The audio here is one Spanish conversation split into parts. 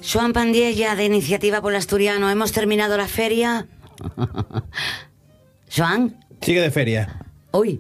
Joan Pandiella, de Iniciativa por el Asturiano. ¿Hemos terminado la feria? ¿Joan? Sigue de feria. Uy.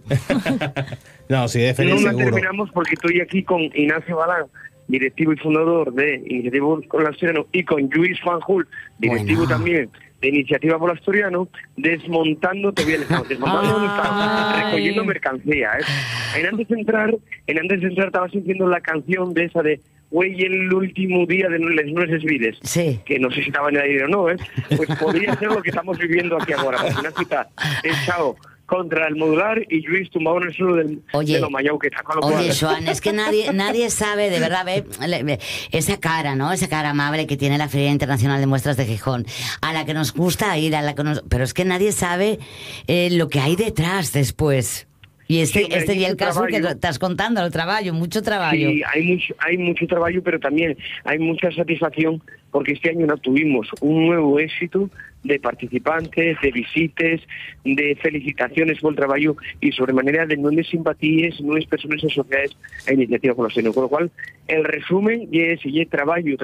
No, sigue de feria No la seguro. terminamos porque estoy aquí con Ignacio Balán, directivo y fundador de Iniciativa por el Asturiano, y con Lluís Fanjul, directivo también de Iniciativa por el Asturiano, desmontando, todavía le estamos desmontando, ¿dónde estamos? Recogiendo mercancía, ¿eh? En antes de entrar estaba sintiendo la canción de esa de "Güey, el último día de les nueces vides", Sí. que no sé si estaba en el aire o no, ¿eh? Pues podría ser lo que estamos viviendo aquí ahora. Porque Ignacio está echado contra el modular y Lluís tumbado en el suelo de lo mayau que está. Con lo cual... Oye, Joan, es que nadie sabe, de verdad, ve esa cara, ¿no? Esa cara amable que tiene la Feria Internacional de Muestras de Gijón, a la que nos gusta ir, pero es que nadie sabe lo que hay detrás después. Y este y el caso que estás contando, el trabajo, mucho trabajo. Sí, hay mucho trabajo, pero también hay mucha satisfacción porque este año no tuvimos un nuevo éxito de participantes, de visites, de felicitaciones por el trabajo y sobremanera de nuevas simpatías, nuevas personas asociadas a Iniciativa por el Asturiano. Con lo cual, el resumen es trabajo, que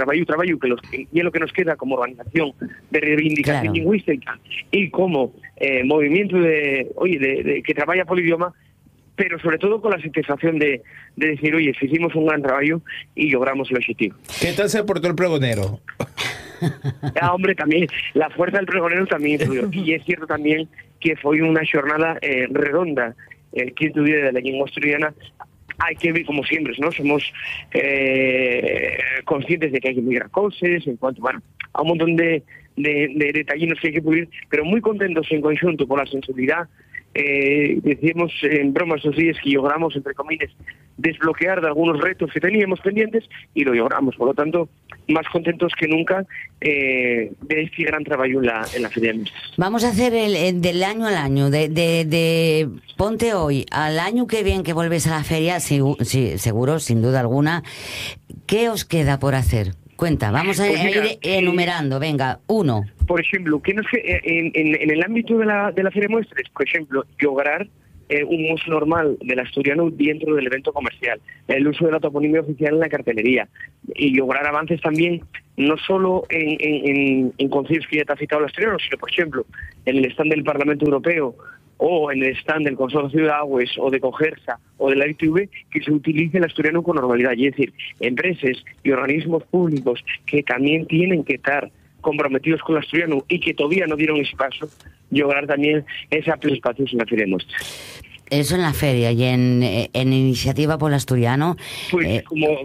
es lo que nos queda como organización de reivindicación lingüística y como movimiento de que trabaja por el idioma, pero sobre todo con la satisfacción de decir, oye, hicimos un gran trabajo y logramos el objetivo. ¿Qué tal se portó el pregonero? Hombre, también, la fuerza del pregonero también influyó. Y es cierto también que fue una jornada redonda, el quinto día de la lengua asturiana. Hay que ver, como siempre, ¿no? Somos conscientes de que hay que mirar cosas, en cuanto, a un montón de detallinos que hay que pulir, pero muy contentos en conjunto por la sensibilidad. Decíamos en broma esos días que logramos, entre comillas, desbloquear de algunos retos que teníamos pendientes y lo logramos. Por lo tanto, más contentos que nunca de este gran trabajo en la Feria de Muestras. Vamos a hacer el del año al año, de ponte hoy al año que viene que vuelves a la feria, sí, seguro, sin duda alguna. ¿Qué os queda por hacer? Cuenta, vamos a ir enumerando. Venga, 1. Por ejemplo, en el ámbito de la Feria de Muestras, por ejemplo, lograr un uso normal del asturiano dentro del evento comercial, el uso de la toponimia oficial en la cartelería y lograr avances también no solo en concilios que ya te ha citado el asturiano, sino, por ejemplo, en el stand del Parlamento Europeo o en el stand del Consorcio de Aguas o de Cogersa o de la ITV, que se utilice el asturiano con normalidad. Es decir, empresas y organismos públicos que también tienen que estar comprometidos con el asturiano y que todavía no dieron ese paso, lograr también ese amplio espacio en la Feria de Muestras. Eso en la feria y en Iniciativa por el Asturiano. Pues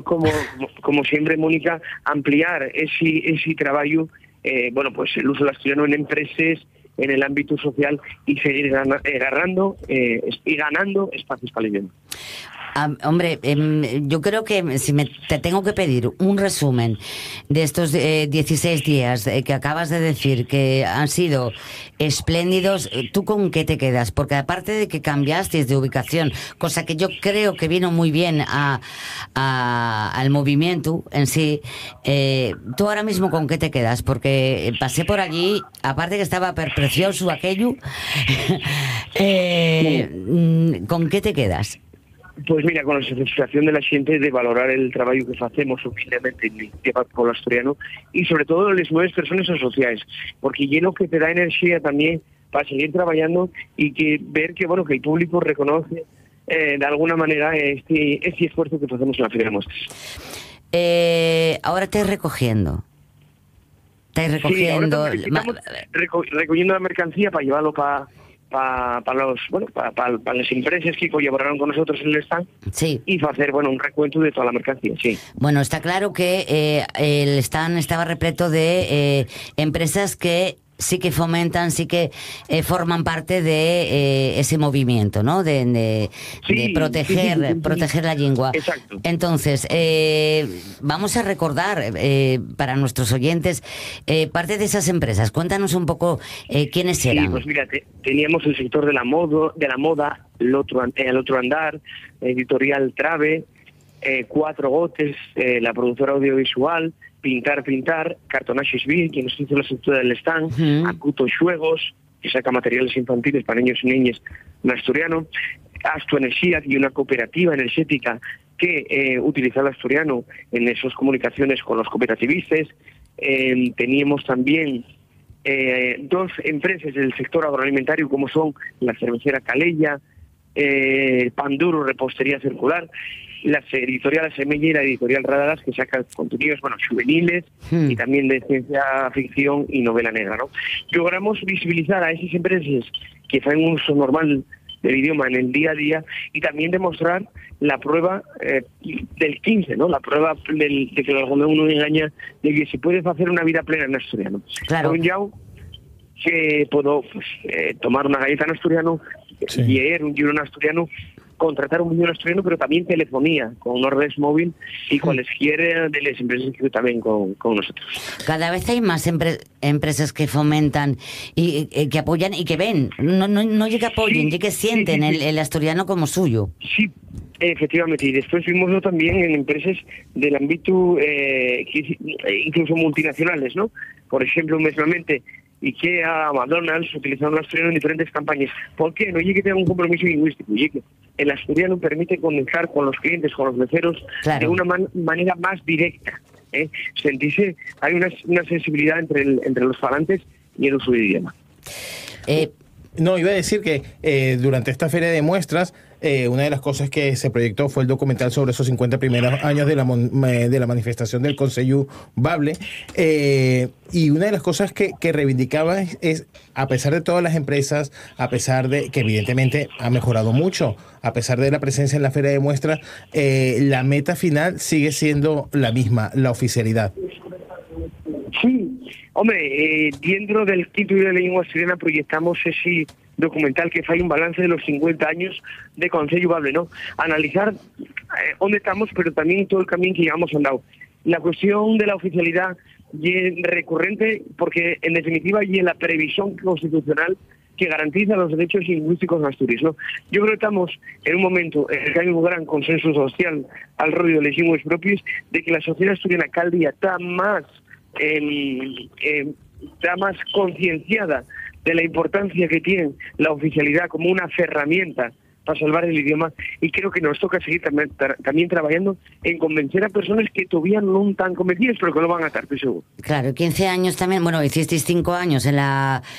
como siempre, Mónica, ampliar ese trabajo, pues el uso del asturiano en empresas, en el ámbito social y seguir ganando espacios para el idioma. Hombre, yo creo que si te tengo que pedir un resumen de estos 16 días que acabas de decir que han sido espléndidos, ¿tú con qué te quedas? Porque aparte de que cambiaste de ubicación, cosa que yo creo que vino muy bien al movimiento en sí, ¿tú ahora mismo con qué te quedas? Porque pasé por allí, aparte que estaba precioso aquello, ¿con qué te quedas? Pues mira, con la satisfacción de la gente de valorar el trabajo que hacemos humildemente en Iniciativa por el Asturiano y sobre todo las nuevas personas asociadas, porque lleno que te da energía también para seguir trabajando y que ver que el público reconoce de alguna manera este esfuerzo que hacemos en la Feria de Muestras. Ahora estáis recogiendo. Sí, ahora estamos recogiendo la mercancía para llevarlo para las empresas que colaboraron con nosotros en el stand, sí, y hacer un recuento de toda la mercancía. Sí. Bueno, está claro que el stand estaba repleto de empresas que sí que fomentan, sí que forman parte de ese movimiento, ¿no? De proteger la lengua. Exacto. Entonces, vamos a recordar para nuestros oyentes parte de esas empresas. Cuéntanos un poco quiénes eran. Sí, pues mira, teníamos el sector de la moda, el otro andar, Editorial Trave, Cuatro Gotes, la productora audiovisual, Pintar, Cartonaxes Vir, quien nos hizo la estructura del stand, Acuto Xuegos, que saca materiales infantiles para niños y niñas en asturiano, Asto Energía, y una cooperativa energética que utilizar el asturiano en esas comunicaciones con los cooperativistas. Teníamos también dos empresas del sector agroalimentario, como son la cervecera Calella, Panduro, Repostería Circular, la editorial Semilla y la editorial Radadas, que sacan contenidos juveniles y también de ciencia ficción y novela negra, ¿no? Logramos visibilizar a esas empresas que hacen un uso normal del idioma en el día a día y también demostrar la prueba del 15, ¿no? La prueba de que alguno uno engaña, de que se puede hacer una vida plena en asturiano. Claro. Que puedo tomar una galleta en asturiano, Sí. leer un libro en asturiano, contratar un vídeo en asturiano, pero también telefonía con una red móvil y cualesquiera de las empresas que también con nosotros. Cada vez hay más empresas que fomentan y que apoyan y que ven, no que apoyen, Sí, que sienten sí. el asturiano como suyo. Sí, efectivamente, y después vimoslo también en empresas del ámbito incluso multinacionales, ¿no? Por ejemplo, mismamente IKEA, McDonald's utilizaron el asturiano en diferentes campañas. ¿Por qué? No llegue que tenga un compromiso lingüístico, llegue que el asturiano permite conectar con los clientes, con los meseros, Claro. de una manera más directa. Sentirse, hay una sensibilidad entre los falantes y el uso del idioma. No, iba a decir que durante esta feria de muestras, una de las cosas que se proyectó fue el documental sobre esos 50 primeros años de la manifestación del Consejo Bable. Y una de las cosas que reivindicaba es, a pesar de todas las empresas, a pesar de que evidentemente ha mejorado mucho, a pesar de la presencia en la feria de muestras, la meta final sigue siendo la misma, la oficialidad. Sí, hombre, dentro del título de la lengua asturiana proyectamos ese documental que fue un balance de los 50 años de Consejo Bable, ¿no? Analizar dónde estamos, pero también todo el camino que llevamos andado. La cuestión de la oficialidad es recurrente porque, en definitiva, y en la previsión constitucional que garantiza los derechos lingüísticos en Asturias, ¿no? Yo creo que estamos en un momento en el que hay un gran consenso social al rollo de las lenguas propias, de que la sociedad asturiana cada día está más concienciada de la importancia que tiene la oficialidad como una herramienta para salvar el idioma, y creo que nos toca seguir también trabajando en convencer a personas que todavía no están convencidas, pero que lo van a estar, estoy seguro. Claro, 15 años también, bueno, hicisteis 5 años en la